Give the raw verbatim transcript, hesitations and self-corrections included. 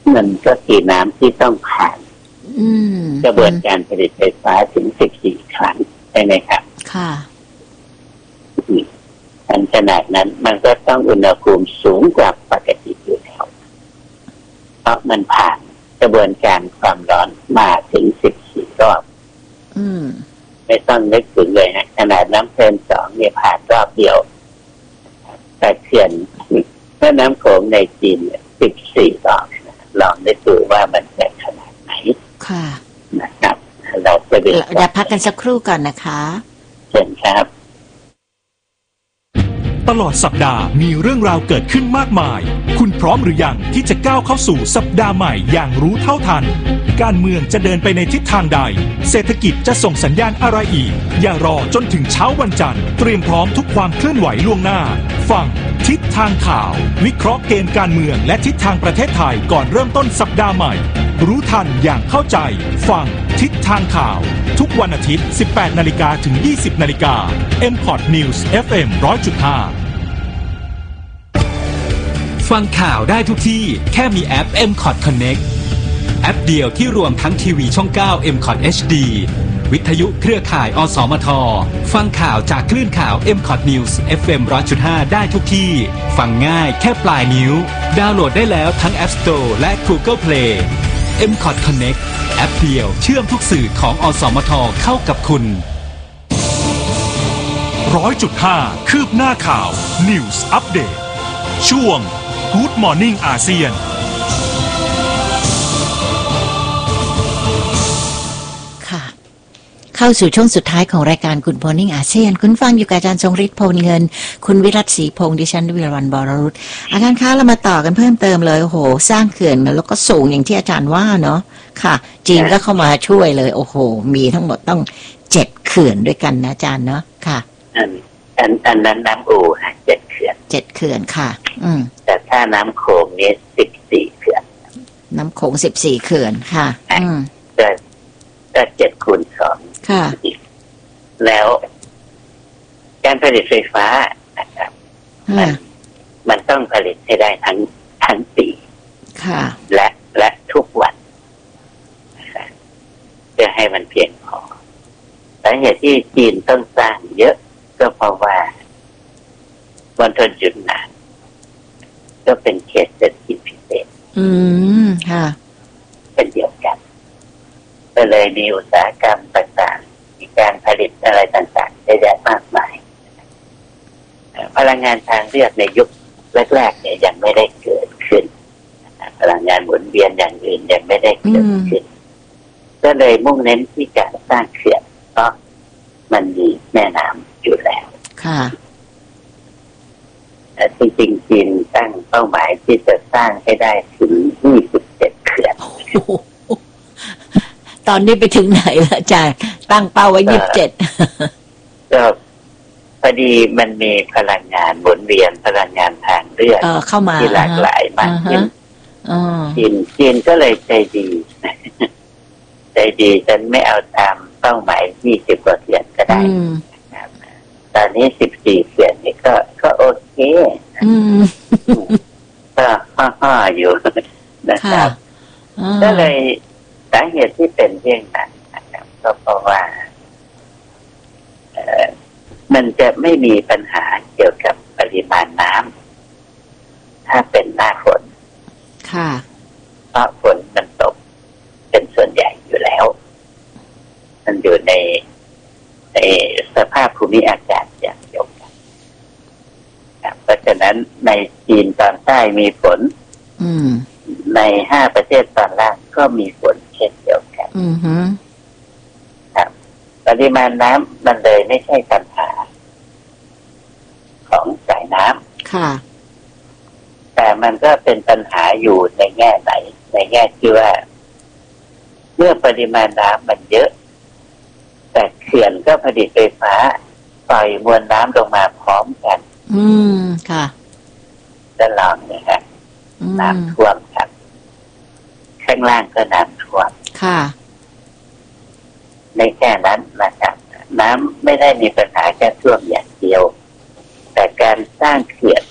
มันก็คือน้ำที่ต้องผ่านกระบวนการผลิตไฟฟ้าถึงสิบสี่ครั้งใช่ไหมครับค่ะอันขนาดนั้นมันก็ต้องอุณหภูมิสูงกว่าปกติอยู่แล้วเพราะมันผ่านกระบวนการความร้อนมาถึงสิบสี่รอบไม่ต้องนึกถึงเลยนะขนาดน้ำเพลินสองเนี่ยผ่านรอบเดียวแต่เขื่อนถ้าน้ำโขงในจีนสิบสี่รอบลองได้ดูว่ามันจะขนาดไหนค่ะนะครับเราจะเดี๋ยวพักกันสักครู่ก่อนนะคะเชิญครับตลอดสัปดาห์มีเรื่องราวเกิดขึ้นมากมายคุณพร้อมหรือยังที่จะก้าวเข้าสู่สัปดาห์ใหม่อย่างรู้เท่าทันการเมืองจะเดินไปในทิศทางใดเศรษฐกิจจะส่งสัญญาณอะไรอีกอย่ารอจนถึงเช้าวันจันทร์เตรียมพร้อมทุกความเคลื่อนไหวล่วงหน้าฟังทิศทางข่าววิเคราะห์เกมการเมืองและทิศทางประเทศไทยก่อนเริ่มต้นสัปดาห์ใหม่รู้ทันอย่างเข้าใจฟังทิศทางข่าวทุกวันอาทิตย์ สิบแปดนาฬิกา ถึง ยี่สิบนาฬิกา เอ็ม พอด News เอฟ เอ็ม หนึ่งร้อยจุดห้า ฟังข่าวได้ทุกที่แค่มีแอป เอ็ม พอด Connect แอปเดียวที่รวมทั้งทีวีช่อง เก้า เอ็ม พอด เอช ดี วิทยุเครือข่าย อสมท ฟังข่าวจากคลื่นข่าว เอ็ม พอด News เอฟ เอ็ม หนึ่งร้อยจุดห้า ได้ทุกที่ฟังง่ายแค่ปลายนิ้วดาวน์โหลดได้แล้วทั้ง App Store และ Google Play เอ็ม พอด Connect แอปเดียวเชื่อมทุกสื่อของอสมทเข้ากับคุณ หนึ่งร้อยจุดห้า คืบหน้าข่าว News Update ช่วง Good Morning อาเซียนค่ะเข้าสู่ช่วงสุดท้ายของรายการ Good Morning อาเซียนคุณฟังอยู่กับอาจารย์ทรงฤทธิ์โพลเงินคุณวิรัตศรีพงษ์ดิฉันวิรวรรณบรรุตอาจารย์คะเรามาต่อกันเพิ่มเติมเลยโอ้โหสร้างเขื่อนแล้วก็สูงอย่างที่อาจารย์ว่าเนาะค่ะจีนก็เข้ามาช่วยเลยโอ้โหมีทั้งหมดต้องเจ็ดเขื่อนด้วยกันนะอาจารย์เนาะค่ะอันอันอันนั้นน้ำอู่ฮะเจ็ดเขื่อนเจ็ดเขื่อนค่ะอืมแต่ถ้าน้ำโขงนี่สิบสี่เขื่อนน้ำโขงสิบสี่เขื่อนค่ะอืมก็ก็เจ็ดคูณสองค่ะแล้วการผลิตไฟฟ้านะครับมันมันต้องผลิตให้ได้ทั้งทั้งปีค่ะและและทุกวันเพื่อให้มันเพียงพอสาเหตุที่จีนต้องสร้างเยอะก็เพราะว่าวันทนหยุดนานก็เป็นเขตเศรษฐกิจพิเศษอืมค่ะเป็นเดียวกันก็เลยมีอุตสาหกรรมต่างๆมีการผลิตอะไรต่างๆได้แยะมากมายพลังงานทางเลือกในยุคแรกๆเนี่ยยังไม่ได้เกิดขึ้นพลังงานหมุนเวียนอย่างอื่นยังไม่ได้เกิดขึ้นก็เลยมุ่งเน้นที่การสร้างเขื่อนเพราะมันมีแม่น้ำอยู่แล้วค่ะจริงๆจีนตั้งเป้าหมายที่จะสร้างให้ได้ถึงยี่สิบเจ็ดเขื่อนตอนนี้ไปถึงไหนแล้วอาจารย์ตั้งเป้าไว้ยี่สิบเจ็ดก็พอดีมันมีพลังงานหมุนเวียนพลังงานทางเลือกเข้ามาที่หลากหลายมากขึ้นจีนจีนก็เลยใจดีใจดีฉันไม่เอาตามเป้าหมายยี่สิบกว่าเขื่อนก็ได้ตอนนี้สิบสี่เขื่อนนี่ก็ก็โอเคก็ห่อๆอยู่นะครับก็เลยสาเหตุที่เป็นเรื่องนั้นนะครับก็เพราะว่าเอ่อมันจะไม่มีปัญหาเกี่ยวกับปริมาณน้ำถ้าเป็นหน้าฝนค่ะเพราะฝนมันตกเป็นส่วนใหญ่อยู่แล้วมันอยู่ในในสภาพภูมิอากาศอย่างเดียวกันเพราะฉะนั้นในจีนตอนใต้มีฝนในห้าประเทศตอนล่างก็มีฝนเช่นเดียวกันครับปริมาณน้ำมันเลยไม่ใช่ปัญหาของสายน้ำค่ะแต่มันก็เป็นปัญหาอยู่ในแง่ไหนในแง่ที่ว่าเมื่อปริมาณน้ำมันเยอะแต่เขื่อนก็ผลิตไฟฟ้าปล่อยมวลน้ำลงมาพร้อมกันอืมค่ะจะลองเนี่ยฮะน้ำท่วมครับข้างล่างก็น้ำท่วมค่ะในแค่นั้นนะครับน้ำไม่ได้มีปัญหาแค่ท่วมอย่างเดียวแต่การสร้างเขื่อน